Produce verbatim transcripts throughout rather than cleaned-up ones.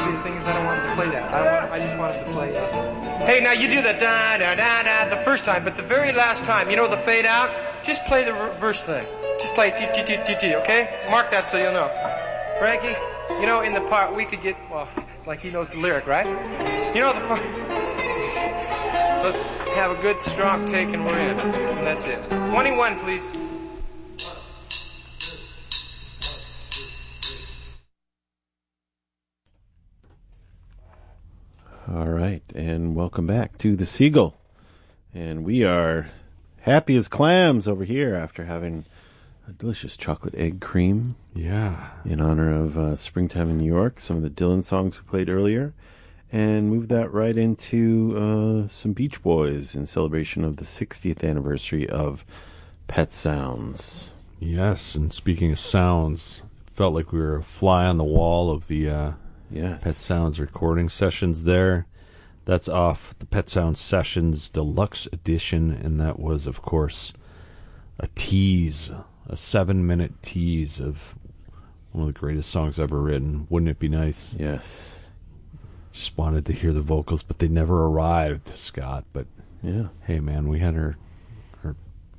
see the thing is, I don't want him to play that. I don't want. I just want him to play. Uh, hey, now you do the da da da da the first time, but the very last time, you know the fade out. Just play the reverse thing. Just play t t t t t. Okay? Mark that so you'll know. Frankie, you know in the part we could get well, like he knows the lyric, right? You know the part. Let's have a good strong take and we're in. And that's it. twenty-one, please. All right, and welcome back to The Seagull. And we are happy as clams over here after having a delicious chocolate egg cream. Yeah. In honor of uh, Springtime in New York, some of the Dylan songs we played earlier. And move that right into uh, some Beach Boys in celebration of the sixtieth anniversary of Pet Sounds. Yes, and speaking of sounds, it felt like we were a fly on the wall of the... Uh, Yes. Pet Sounds recording sessions there. That's off the Pet Sounds Sessions Deluxe Edition, and that was, of course, a tease, a seven-minute tease of one of the greatest songs ever written. Wouldn't it be nice? Yes. Just wanted to hear the vocals, but they never arrived, Scott. But, yeah. Hey, man, we had our, our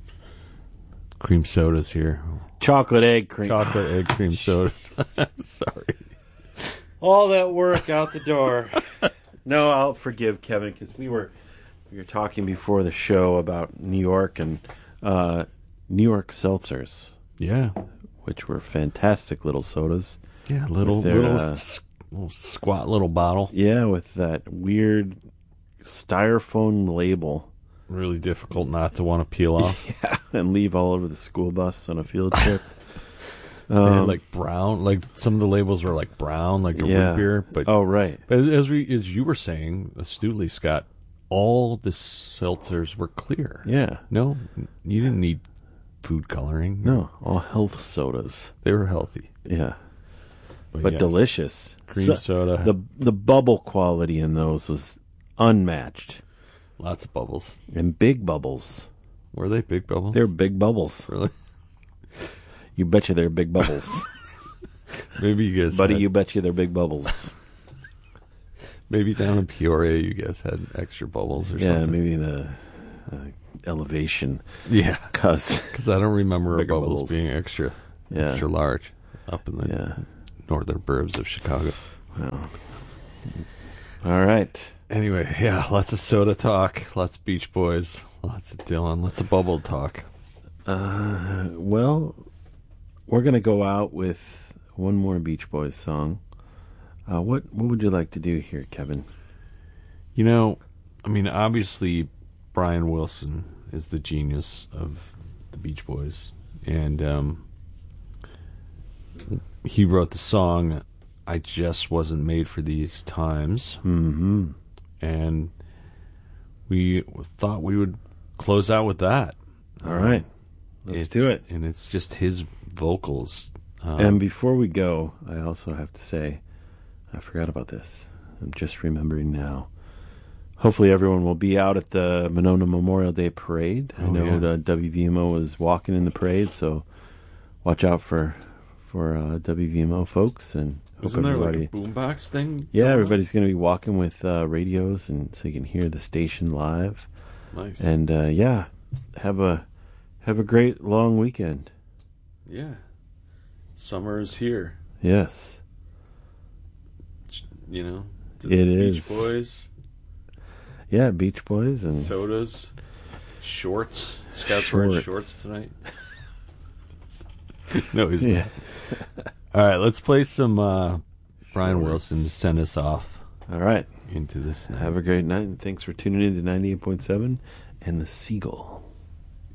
cream sodas here. Chocolate egg cream. Chocolate egg cream sodas. I'm sorry. All that work out the door. No, I'll forgive Kevin because we were we were talking before the show about New York and uh, New York seltzers. Yeah, which were fantastic little sodas. Yeah, little their, little, uh, s- little squat little bottle. Yeah, with that weird styrofoam label. Really difficult not to want to peel off. Yeah, and leave all over the school bus on a field trip. Um, they had like brown, like some of the labels were like brown, like a yeah. root beer. But oh, right. But as we, as you were saying astutely, Scott, all the seltzers were clear. Yeah. No, you didn't need food coloring. No, all health sodas. They were healthy. Yeah, but, but yes, delicious. Cream so, soda. The the bubble quality in those was unmatched. Lots of bubbles and big bubbles. Were they big bubbles? They're big bubbles. Really? You betcha they're big bubbles. Maybe you guys, buddy. had... You betcha they're big bubbles. Maybe down in Peoria, you guys had extra bubbles or yeah, something. Yeah, maybe the uh, elevation. Yeah, because because I don't remember our bubbles, bubbles being extra, yeah. extra large up in the yeah. northern burbs of Chicago. Well, all right. Anyway, yeah, lots of soda talk, lots of Beach Boys, lots of Dylan, lots of bubble talk. Uh, well, we're gonna go out with one more Beach Boys song. Uh, what what would you like to do here, Kevin? You know, I mean, obviously, Brian Wilson is the genius of the Beach Boys, and um, he wrote the song "I Just Wasn't Made for These Times," mm-hmm. and we thought we would close out with that. All um, right, let's it's, do it. And it's just his vocals. Um, and before we go, I also have to say, I forgot about this. I'm just remembering now. Hopefully everyone will be out at the Monona Memorial Day Parade. Oh, I know yeah. the W V M O is walking in the parade, so watch out for for uh, W V M O folks. And Isn't hope there everybody, like a boombox thing? Yeah, everybody's going to be walking with uh, radios, and so you can hear the station live. Nice. And uh, yeah, have a have a great long weekend. Yeah, summer is here. Yes. You know, it Beach is. Boys. Yeah, Beach Boys and sodas, shorts. Scott's shorts. wearing shorts tonight. No, he's yeah. not. All right, let's play some uh, Brian Wilson to send us off. All right, into this night. Have a great night, and thanks for tuning in to ninety-eight point seven and The Seagull.